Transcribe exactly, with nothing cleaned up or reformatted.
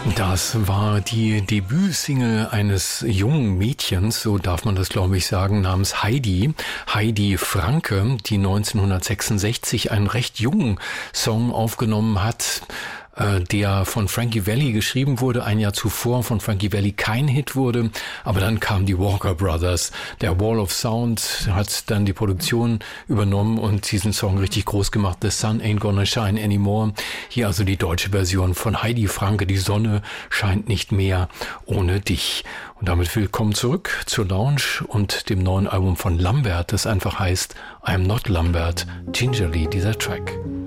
Das war die Debütsingle eines jungen Mädchens, so darf man das glaube ich sagen, namens Heidi. Heidi Franke, die neunzehnhundertsechsundsechzig einen recht jungen Song aufgenommen hat, der von Frankie Valli geschrieben wurde, ein Jahr zuvor von Frankie Valli kein Hit wurde, aber dann kamen die Walker Brothers. Der Wall of Sound hat dann die Produktion übernommen und diesen Song richtig groß gemacht, The Sun Ain't Gonna Shine Anymore. Hier also die deutsche Version von Heidi Franke, Die Sonne scheint nicht mehr ohne dich. Und damit willkommen zurück zur Lounge und dem neuen Album von Lambert, das einfach heißt I'm Not Lambert, Gingerly, dieser Track.